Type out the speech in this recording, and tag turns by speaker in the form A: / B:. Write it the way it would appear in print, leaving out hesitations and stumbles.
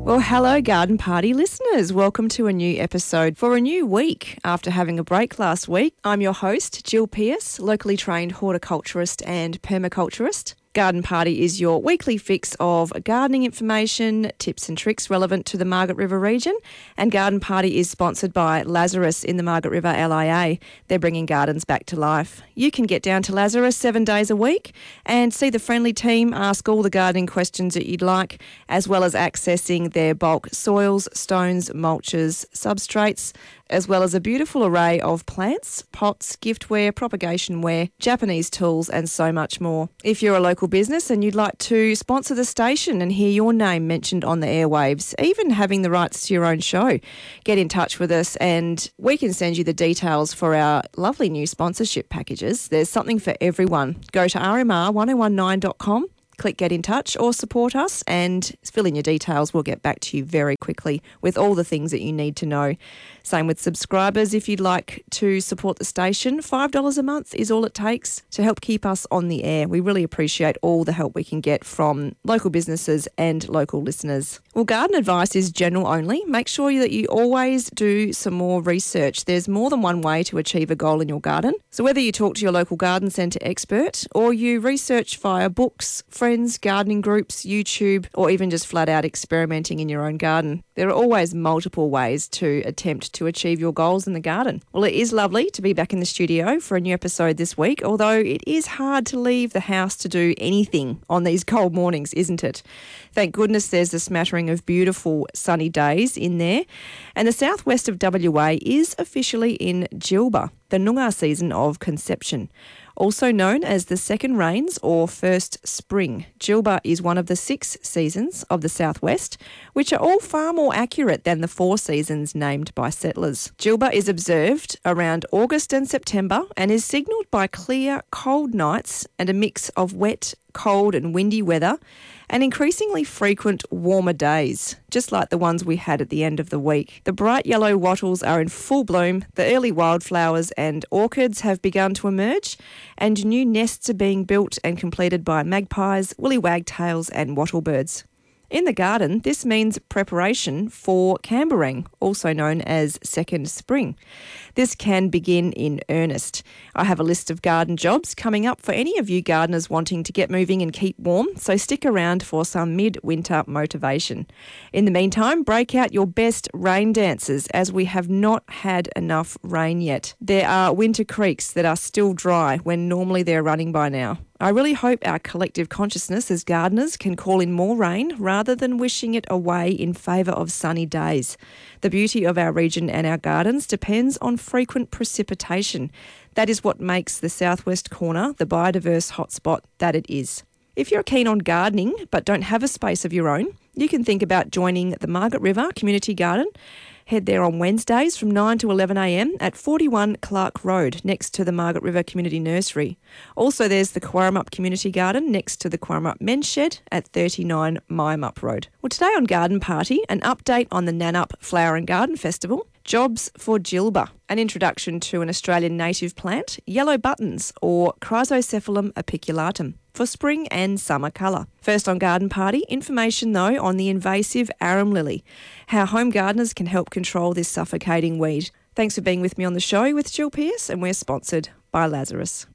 A: Well, hello, Garden Party listeners. Welcome to a new episode for a new week after having a break last week. I'm your host, Jill Pearce, locally trained horticulturist and permaculturist. Garden Party is your weekly fix of gardening information, tips and tricks relevant to the Margaret River region. And Garden Party is sponsored by Lazarus in the Margaret River LIA. They're bringing gardens back to life. You can get down to Lazarus 7 days a week and see the friendly team ask all the gardening questions that you'd like, as well as accessing their bulk soils, stones, mulches, substrates, as well as a beautiful array of plants, pots, giftware, propagation ware, Japanese tools and so much more. If you're a local business and you'd like to sponsor the station and hear your name mentioned on the airwaves, even having the rights to your own show, get in touch with us and we can send you the details for our lovely new sponsorship packages. There's something for everyone. Go to rmr1019.com. Click Get in Touch or support us and fill in your details. We'll get back to you very quickly with all the things that you need to know. Same with subscribers. If you'd like to support the station, $5 a month is all it takes to help keep us on the air. We really appreciate all the help we can get from local businesses and local listeners. Well, garden advice is general only. Make sure that you always do some more research. There's more than one way to achieve a goal in your garden. So whether you talk to your local garden centre expert or you research via books, friends, gardening groups, YouTube, or even just flat out experimenting in your own garden, there are always multiple ways to attempt to achieve your goals in the garden. Well, it is lovely to be back in the studio for a new episode this week, although it is hard to leave the house to do anything on these cold mornings, isn't it? Thank goodness there's a smattering of beautiful sunny days in there. And the southwest of WA is officially in Djilba, the Noongar season of conception. Also known as the second rains or first spring, Djilba is one of the 6 seasons of the southwest, which are all far more accurate than the 4 seasons named by settlers. Djilba is observed around August and September and is signalled by clear, cold nights and a mix of wet, cold and windy weather and increasingly frequent warmer days, just like the ones we had at the end of the week. The bright yellow wattles are in full bloom, the early wildflowers and orchids have begun to emerge, and new nests are being built and completed by magpies, woolly wagtails and wattlebirds. In the garden, this means preparation for Camberang, also known as second spring. This can begin in earnest. I have a list of garden jobs coming up for any of you gardeners wanting to get moving and keep warm, so stick around for some mid-winter motivation. In the meantime, break out your best rain dances as we have not had enough rain yet. There are winter creeks that are still dry when normally they're running by now. I really hope our collective consciousness as gardeners can call in more rain rather than wishing it away in favour of sunny days. The beauty of our region and our gardens depends on frequent precipitation. That is what makes the southwest corner the biodiverse hotspot that it is. If you're keen on gardening but don't have a space of your own, you can think about joining the Margaret River Community Garden. Head there on Wednesdays from 9 to 11 a.m. at 41 Clark Road, next to the Margaret River Community Nursery. Also, there's the Quarramup Community Garden next to the Quarramup Men's Shed at 39 Myamup Road. Well, today on Garden Party, an update on the Nannup Flower and Garden Festival, jobs for Djilba, an introduction to an Australian native plant, yellow buttons or Chrysocephalum apiculatum, for spring and summer colour. First on Garden Party, information though on the invasive arum lily, how home gardeners can help control this suffocating weed. Thanks for being with me on the show with Jill Pearce, and we're sponsored by Lazarus.